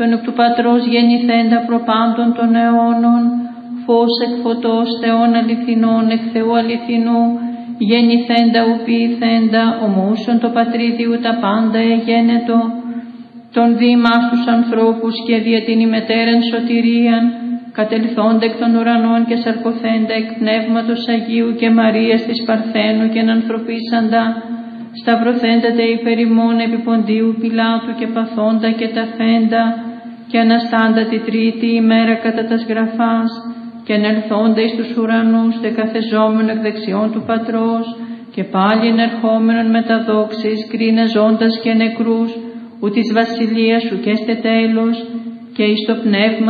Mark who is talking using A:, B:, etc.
A: τον εκ του Πατρός γεννηθέντα προπάντων των αιώνων, φως εκ φωτός Θεών αληθινών, εκ Θεού αληθινού, γεννηθέντα ουποιηθέντα, ομούσον το Πατρίδιου τα πάντα εγένετο, τον δήμας τους ανθρώπους και δια την ημετέραν σωτηρίαν, κατελθόντα εκ των ουρανών και σαρκωθέντα εκ Πνεύματος Αγίου και Μαρίας της Παρθένου και ανθρωπίσαντα, σταυρωθέντα τε υπερ ημών επί Ποντίου Πιλάτου και παθόντα και ταφέντα, και αναστάντα τη τρίτη ημέρα κατά τας γραφάς, και ανελθόντα εις τους ουρανούς δεκαθεζόμενο εκ δεξιών του Πατρός, και πάλι ενερχόμενον με τα δόξης, κρίνε ζώντας και νεκρούς, ου της βασιλείας σου και στε τέλος, και εις το πνεύμα